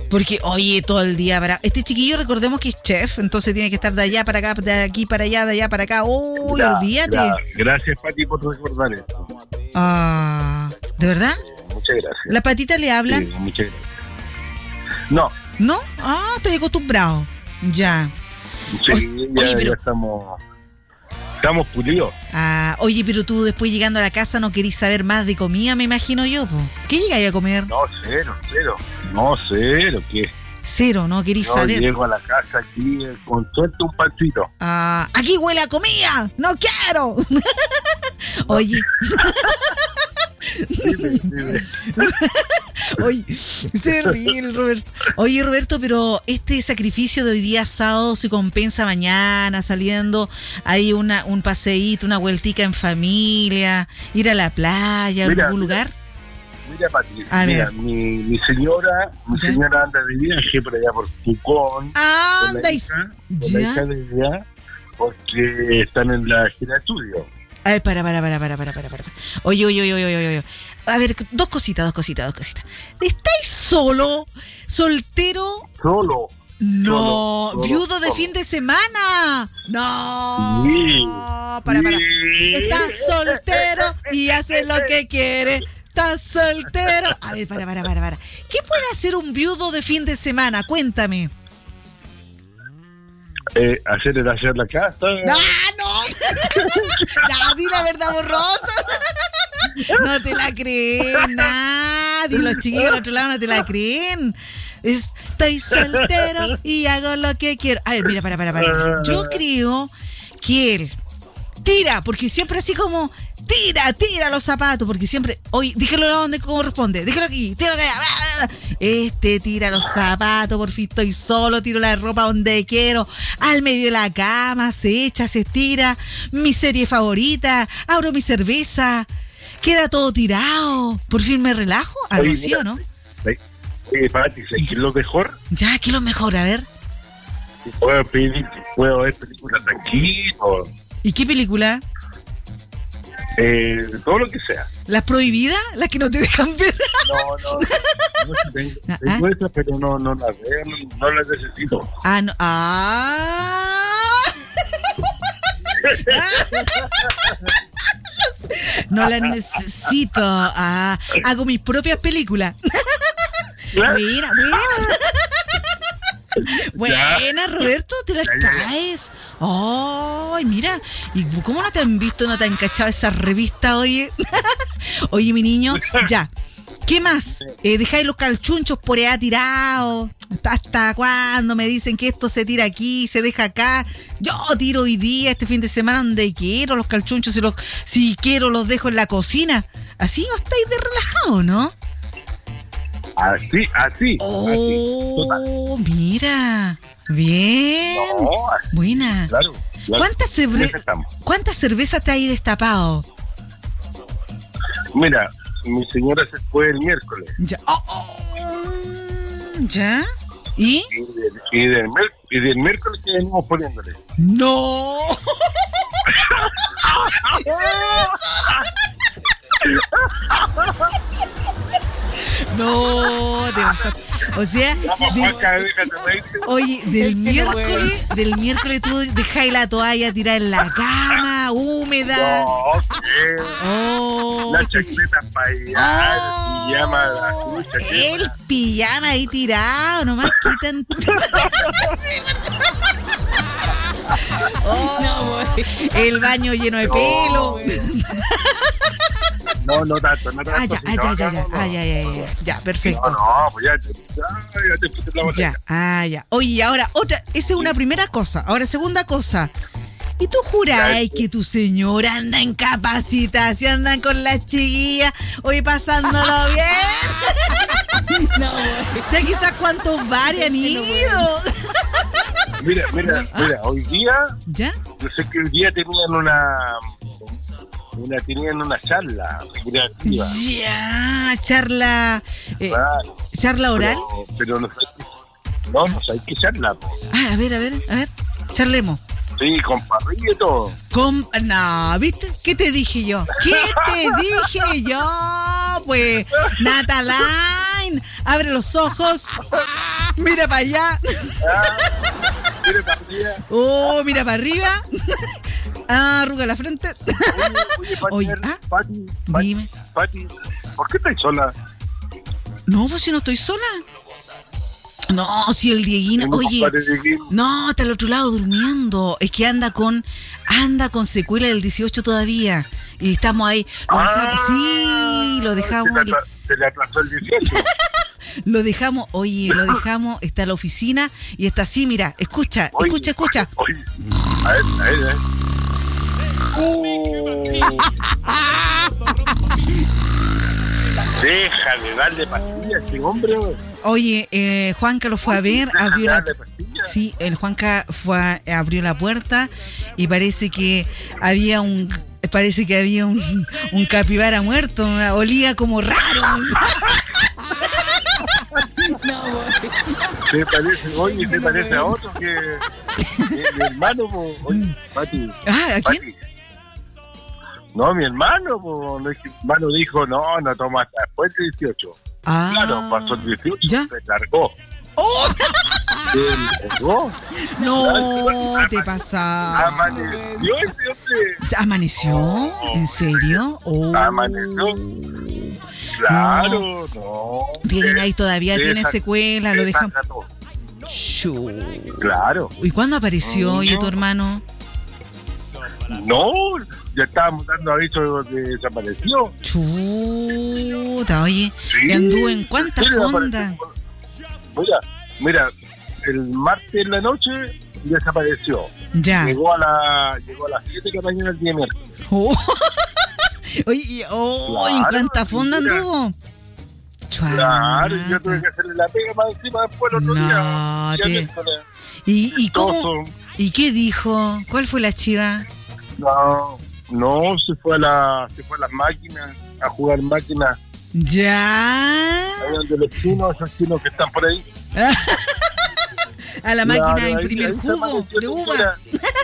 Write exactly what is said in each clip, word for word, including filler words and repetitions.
Porque, oye, todo el día para... Este chiquillo, recordemos que es chef, entonces tiene que estar de allá para acá, de aquí para allá, de allá para acá. Uy, Ya, olvídate. ya. Gracias, Pati, por recordar esto. Ah, ¿de verdad? Muchas gracias. ¿Las patitas le hablan? Sí, muchas gracias. No. ¿No? Ah, estoy acostumbrado. Ya. Sí, O- ya, oye, pero- ya estamos... Estamos pulidos. Ah, oye, pero tú después llegando a la casa no querís saber más de comida, me imagino yo, po. ¿Qué llegáis a comer? No, cero, cero. No, cero, que Cero, no querís yo saber. llego a la casa aquí eh, con suerte un pancito. Ah, aquí huele a comida, no quiero. Oye, Dime, dime. oye, se ríe el Roberto. Oye, Roberto, pero este sacrificio de hoy día sábado se compensa mañana saliendo ahí una, un paseíto, una vueltica en familia, ir a la playa, a Mira, algún mira. lugar. Mira, Pati, A mira, ver. mi, mi señora, mi ¿Ya? señora anda de viaje por allá por Pucón, con la Anda y... hija, con ¿Ya? la hija de ella, porque están en la gira de estudio. A ver, para, para, para, para, para, para, para. Oye, oye, oye, oye, oye, oye. A ver, dos cositas, dos cositas, dos cositas. ¿Estáis solo? ¿Soltero? Solo. No, Solo, solo, viudo de solo. fin de semana. No. Sí. Para, para. Sí. Está soltero y hace lo que quiere. Está soltero. A ver, para, para, para, para. ¿Qué puede hacer un viudo de fin de semana? Cuéntame. Eh, hacer el hacer la casa. ¡Ah, no! Ya, di la verdad borrosa. No te la creen nadie. Los chiquillos del otro lado no te la creen. Estoy soltero y hago lo que quiero. A ver, mira, para, para, para. Yo creo que él tira, porque siempre así como tira, tira los zapatos, porque siempre, oye, déjalo donde corresponde, déjalo aquí, tíralo allá. Este tira los zapatos, por fin estoy solo, tiro la ropa donde quiero, al medio de la cama, se echa, se estira, mi serie favorita, abro mi cerveza, queda todo tirado, por fin me relajo, algo Oye, así, mira, ¿o no? Eh, eh, Pati, ¿sabes qué es lo mejor? Ya, ¿qué es lo mejor? A ver. Puedo pedir, puedo ver películas tranquilo, ¿Y qué película? eh, todo lo que sea. ¿Las prohibidas? ¿Las que no te dejan ver? No, no, no, no tengo, Ah, tengo esas, pero no, no las veo, no, no las necesito. Ah, no. Ah. No las necesito. Ah, hago mis propias películas. Claro. Buena, buena. Buena, Roberto, te las Ya, ya, ya. traes. Ay, mira. ¿Y cómo no te han visto, no te han cachado esa revista, oye? Oye, mi niño, ya. ¿Qué más? Eh, ¿Dejáis los calchunchos por allá tirados? ¿Hasta cuándo me dicen que esto se tira aquí, se deja acá? Yo tiro hoy día, este fin de semana, donde quiero los calchunchos. Si, los, si quiero, los dejo en la cocina. Así os estáis de relajado, ¿no? Así, así. así. Total. Oh, mira. Bien. No, así, Buena. claro, claro. ¿Cuántas, En cerve- eso estamos. ¿Cuántas cervezas te hay destapado? Mira, mi señora se fue el miércoles. Ya. Oh, oh. ¿Ya? ¿Y? Y, del, y, del, mier- y del miércoles que venimos poniéndole. ¡No! No, te pasaste. O sea, Vamos, de- Juanca, déjate reír. oye, del miércoles, del miércoles tú dejáis la toalla tirada en la cama, húmeda. No, ¿qué? Oh, La qué chaqueta para allá, Oh, el pijama, la chucha, ¿qué? el pijama ahí tirado, nomás quitan. Oh, el baño lleno de pelo. No, no tanto, no tanto. Ah, ya, sí, ah, no, ya, ya, no, ya, no, ah, ya, ya, ya, ya, perfecto. No, no, pues ya, ya, ya te puse la botella. Ya, ah, ya. Oye, ahora, otra, esa es una primera cosa. Ahora, segunda cosa. ¿Y tú juráis que tu señora anda en capacitación, andan con las chiquillas, hoy pasándolo bien? No, Ya quizás cuántos bares han ido. Mira, mira, mira, hoy día, ¿Ya? yo sé que hoy día tenían una, una tenían una charla recreativa. Ya, charla, eh, Claro, charla oral. Pero, pero no sé, no, no sé qué charla. po. Ah, a ver, a ver, a ver, charlemos. Sí, con parrilla y todo. Com no, ¿viste? ¿Qué te dije yo? ¿Qué te dije yo? Pues, Nataline, abre los ojos. Mira para allá. Ah, mira para arriba. Oh, mira para arriba. Ah, arruga la frente. Oye, Pati, Oye, ah, Pati, Pati, dime. Pati, ¿por qué estás sola? No, pues si no estoy sola. No, si el Dieguino, Mi oye, compadre Dieguín. no, está al otro lado durmiendo. Es que anda con, anda con secuela del dieciocho todavía. Y estamos ahí. Lo Ah, dejamos, sí, lo dejamos. Se le, atra- se le atrasó el dieciocho. Lo dejamos, oye, lo dejamos, está en la oficina y está así, mira, escucha, Oye, escucha, escucha. Oye, a ver, a ver, a ver. Uh. Deja de darle pastillas a ese hombre. Oye, eh, Juanca lo fue a ver, Deja abrió de la, darle pastillas. sí, el Juanca fue a- abrió la puerta y parece que había un, parece que había un, un capibara muerto, olía como raro. Se parece, oye, se parece a otro que mi, mi hermano, po. Oye, Pati. Ah, ¿a quién? Pati. No, mi hermano, po. No, es que mi hermano dijo, no, no toma hasta después del dieciocho. Ah, Claro, pasó el dieciocho, ¿ya? se largó. ¡Oh! Se largó. No, te pasa. Amaneció ese hombre. ¿Amaneció? Oh, ¿En serio? Oh. Amaneció. Claro, no. Tienen ahí todavía, Se tiene desa- secuela, lo se dejan. desacató. Chu. Claro. ¿Y cuándo apareció, oye, tu hermano? No, ya estábamos dando aviso de que desapareció. Chuta, oye, Sí. ¿y anduvo en cuánta Sí, fonda? desapareció. Mira, mira, el martes en la noche desapareció. Ya. Llegó a la llegó a las siete de la mañana el día miércoles. Oh. Oye, y- oh, ¿en Claro, cuánta fonda mira. anduvo? Claro, y yo Chuata. tuve que hacerle la pega más encima después el otro No, día. te- Ya miércoles. ¿Y, y cómo? Todo. ¿Y qué dijo? ¿Cuál fue la chiva? No, no, se fue a la, se fue a las máquinas, a jugar máquinas. Ya. Ahí donde los chinos, esos chinos que están por ahí. A la Claro, máquina de ahí- imprimir ahí se jugo amaneció de en uva. Honduras.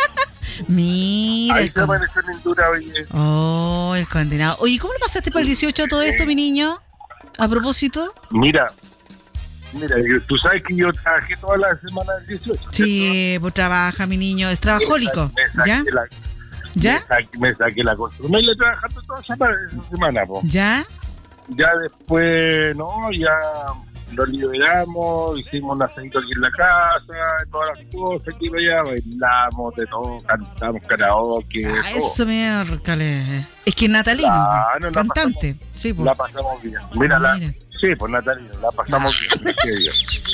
Mira. Ahí el se con- amaneció en Honduras, oye. Oh, el condenado. Oye, ¿cómo lo pasaste para el dieciocho todo esto, mi niño? A propósito. Mira, mira, yo- tú sabes que yo trabajé toda la semana del dieciocho. Sí, pues trabaja, mi niño. Es trabajólico. Me saqué ¿Ya? la- ¿Ya? Me saqué, me saqué la costumbre y trabajando toda esa semana, esa semana, po. ¿Ya? Ya después, no, ya lo liberamos, hicimos un asadito aquí en la casa, todas las cosas que iba allá, bailamos de todo, cantamos karaoke, Ah, todo. eso miércoles. Es que es natalino, Claro, la cantante. Sí, pues. La pasamos bien. Mira, la, Mira. sí, pues Natalina, la pasamos bien, en serio.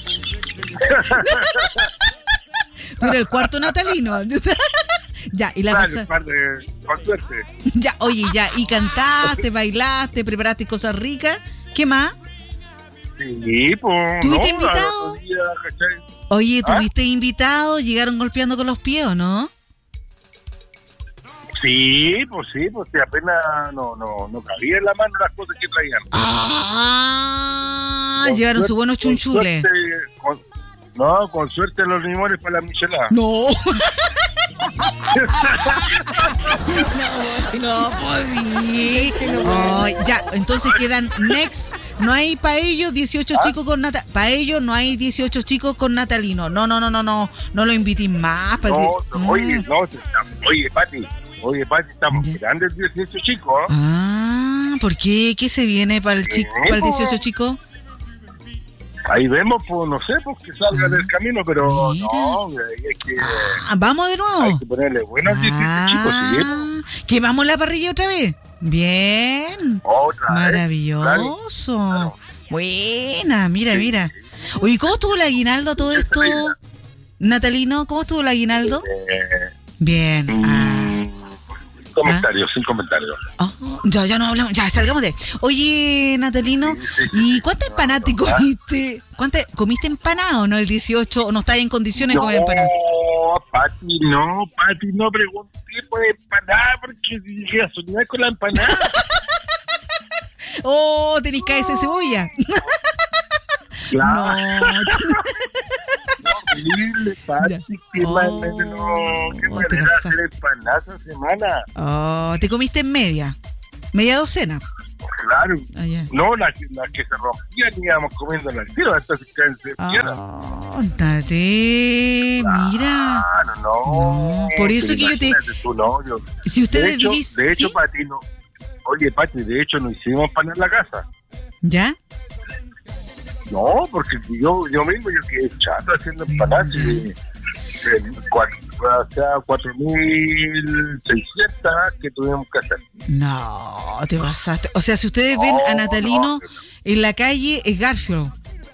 Tú eres el cuarto natalino. Ya, y la Claro, pasa. par de- con suerte. Ya, oye, ya, y cantaste, bailaste, preparaste cosas ricas. ¿Qué más? Sí, pues. ¿Tuviste no, invitado? al otro día, ¿cachai? Oye, ¿Ah? ¿tuviste invitados? ¿Llegaron golpeando con los pies o no? Sí, pues sí, pues sí, apenas no, no, no cabía en la mano las cosas que traían. Ah, Con llevaron suerte- sus buenos con chunchules. suerte, con- no, con suerte los limones para la michelada. No. No, podí. Ay, ya, entonces quedan next. No hay para ellos dieciocho chicos con Natalino. Para ellos no hay dieciocho chicos con Natalino. No, no, no, no, no. No lo inviten más. pa' No, que- no, oye, Mm. no, estamos- oye, Pati, oye, Pati, estamos Ya. grandes dieciocho chicos. ¿eh? Ah, ¿por qué? ¿Qué se viene para el, chico, para el dieciocho chico? Ahí vemos, pues, no sé, pues que salga del camino, pero Mira. no, hay hay que, Ah, ¿vamos de hay nuevo? que ponerle buenos dieciocho chicos, ¿sí? Ah, ¿quemamos la parrilla otra vez? Bien. Otra vez, Maravilloso. claro. Buena, mira, Sí, mira. sí. Oye, ¿cómo estuvo el aguinaldo a todo esto? Natalino, ¿cómo estuvo el aguinaldo? Eh, Bien. Ah, mm, comentarios, sin comentarios. oh, ya, ya no hablamos, ya salgamos de. Oye, Natalino, Sí, sí, sí, ¿y sí. cuántas No, empanadas te no, ah. comiste? ¿Cuántas, ¿Comiste empanada o no el dieciocho? ¿O no estás en condiciones de comer empanada? No, Pati, no, Pati, no pregunté por empanada porque llegué a soñar con la empanada. Oh, tenés cabeza de cebolla. Claro. No. Horrible, Pati, Ya. qué Oh, manera, no, qué oh, te manera de pasaste. hacer empanadas esa semana. Oh, te comiste en media. Media docena. Claro. Ah, ya. No, las la que se rompían íbamos comiendo la tierra hasta se caen se Ah, date, mira. Claro, no. No, por eso pero que yo te- imagínate tú, no, yo- Si ustedes de hecho, divís- de hecho, ¿sí? Pati, no. Oye, Pati, de hecho, no hicimos pan en la casa. ¿Ya? No, porque yo yo mismo yo quedé chato haciendo empanadas y eh, cuatro, o sea, cuatro mil seiscientos que tuvimos que hacer. No, te pasaste. O sea, si ustedes ven No, a Natalino no. en la calle, es Garfield.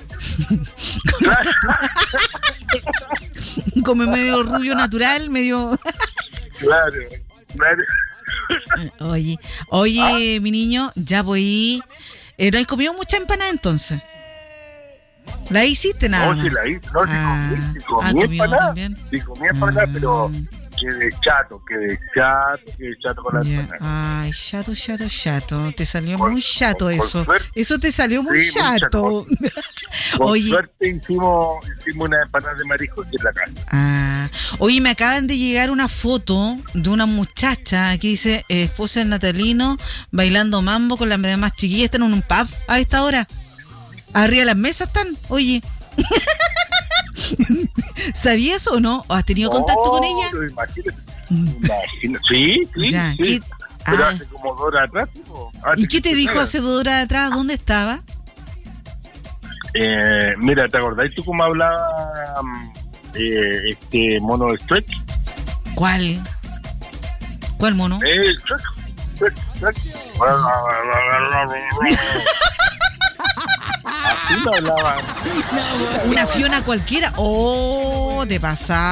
Como medio rubio natural, medio... Claro, claro. Oye, oye, mi niño, ya voy... Eh, ¿No has comido mucha empanada entonces? ¿La hiciste nada No, más? si la hice, no, si Ah, comí, si ah, comí comió empanada, también. si comí empanada, Ah. pero quedé chato, quedé chato, quedé chato con la Ya. empanada. Ay, chato, chato, chato. Te salió Con- muy chato con- con eso. suerte. Eso te salió muy Sí, muy chato. Con Oye, suerte hicimos, hicimos una empanada de marisco aquí en la casa. ah, oye, me acaban de llegar una foto de una muchacha que dice eh, esposa del Natalino bailando mambo con las demás chiquillas. Están en un pub a esta hora. Arriba de las mesas están. Oye, ¿sabías o no? ¿O has tenido contacto con ella? No, imagínate, imagínate. Sí, sí, Ya, sí. ¿qué- Pero ah. hace como dos horas atrás. tipo, hace ¿Y qué te quince dijo horas. hace dos horas atrás? ¿Dónde estaba? Eh, mira, ¿te acordás tú cómo hablaba mm, eh, este mono de Stretch? ¿Cuál? ¿Cuál mono? Eh, el Stretch, Stretch, Stretch. Así lo hablaba. Una Fiona cualquiera. ¡Oh! Te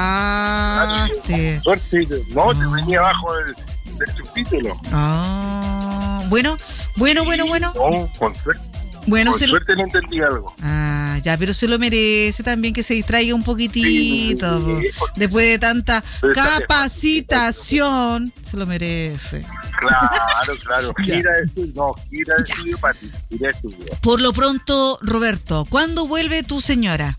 pasaste. Suerte, no, te venía abajo del, del subtítulo. Ah, bueno, bueno, bueno, bueno. No, con suerte, Bueno, con se lo... suerte no entendí algo. Ah, ya, pero se lo merece también que se distraiga un poquitito. Sí, po. Después de tanta Pero está capacitación, se lo merece. Claro, claro. Ya. Gira de estudio, no, gira de Ya. estudio para ti. Gira de estudio. Por lo pronto, Roberto, ¿cuándo vuelve tu señora?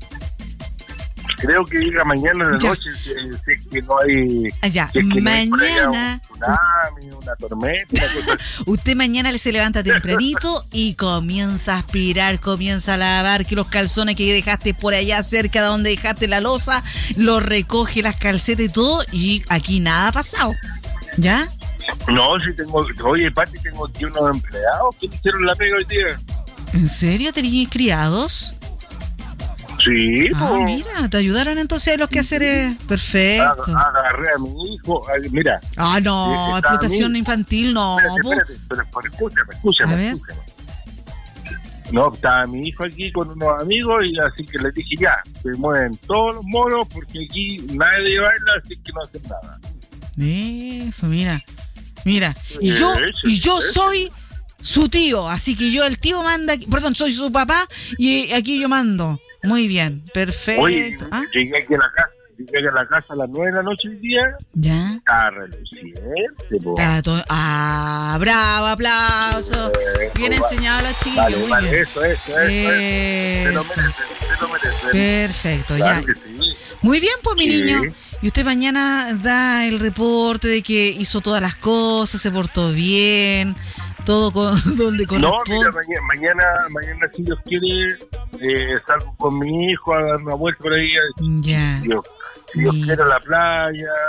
Creo que llega mañana en la Ya. noche, si, si es que no hay. Ah, ya, Si es que no hay por allá mañana. un tsunami, una tormenta, una cosa así. Usted mañana se levanta tempranito y comienza a aspirar, comienza a lavar que los calzones que dejaste por allá cerca de donde dejaste la loza, los recoge, las calcetas y todo, y aquí nada ha pasado. ¿Ya? No, si tengo. Oye, Pati, tengo aquí unos empleados que me hicieron la pega hoy día. ¿En serio? ¿Tenías criados? Sí, Ah, pues. mira, te ayudaron entonces los quehaceres. Perfecto. Ag- Agarré a mi hijo. Ay, Mira, Ah, no, Estaba explotación mi- infantil, no. espérate, po. espérate, pero, pero escúchame, A escúchame, ver. escúchame. No, estaba mi hijo aquí con unos amigos y así que les dije ya, se mueven todos los monos porque aquí nadie baila, así que no hacen nada. Eso, mira. Mira. Y yo, Eso, y yo eso. soy su tío, así que yo, el tío manda, aquí- perdón, soy su papá y aquí yo mando. Muy bien, perfecto. Oye, ¿Ah? llegué aquí a la casa, llegué a la casa a las nueve de la noche el día, Ya. estaba reluciente, po. Está todo- Ah, bravo, aplauso. Eh, Bien va- enseñado a los chiquillos. Vale, muy vale, bien. eso, eso, eso, eso. Se lo Eso. merecen, se lo merecen. Perfecto, Claro ya. que sí. Muy bien, pues mi Sí. niño. Y usted mañana da el reporte de que hizo todas las cosas, se portó bien, todo con, donde No, corresponde. mira, mañana, mañana, mañana, si Dios quiere, eh, salgo con mi hijo a dar una vuelta por ahí. Ya. Si Dios, si Dios Mira. quiere a la playa.